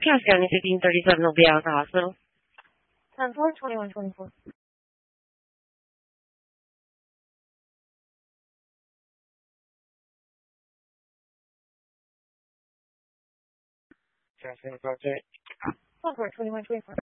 Pascal is 1837 will be out of the hospital. 10-4, 21-24. Pascal, 5-8. 10-4, 21-24.